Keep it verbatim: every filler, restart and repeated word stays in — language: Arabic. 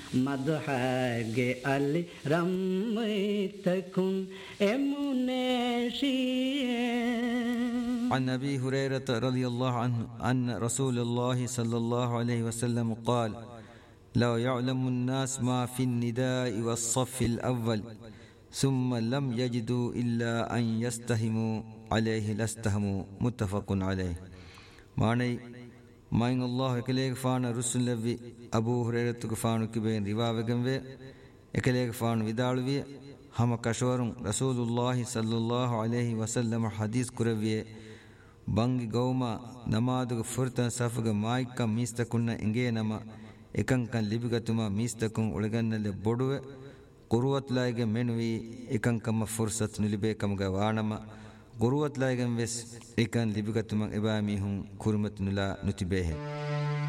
ಮಧುಹಾಗೆ ಅಲ್ಲಿ ರಮ್ಮೈತಕುಂ ಎಮುನೇಶಿಯೇ. عن أبي هريرة رضي الله عنه أن رسول الله صلى الله عليه وسلم قال: لو يعلم الناس ما في النداء والصف الأول ثم لم يجدوا إلا أن يستهموا عليه لاستهموا. متفق عليه. معنی مائن الله اکلیگ فان رسول لوی ابو هريرة فان کبین رواوگم وے اکلیگ فان ودالوی ہم کشورن رسول الله صلی اللہ علیہ وسلم حدیث کروی ಬಂಗಿ ಗೌಮ ನಮಾದುಗ ಫುರ್ತ ಸಫಗ ಮಾಯಿಕ ಮೀಸ್ತಕುನ್ನ ಎಂಗೇ ನಮ ಎಕಂಕನ್ ಲಿಬಿಗತುಮ ಮೀಸ್ತಕುಂ ಉಳಗನ್ನಲೆ ಬೊಡುವೆ ಕುರುವತ್ಲಾಯಿಗೆ ಮೆನುವಿ ಎಕಂಕಮ್ಮ ಫುರ್ಸತ್ ನುಲಿಬೇಕಮಗ ವಾಣಮ ಗುರುವತ್ಲಾಯಿಗಂ ವೆಸ್ ಎಕನ್ ಲಿಬಿಗತುಮ ಎಬಾಮಿ ಹುಂ ಕುರುಮತ್ ನುಲಾ ನುತಿಬೇಹೆ.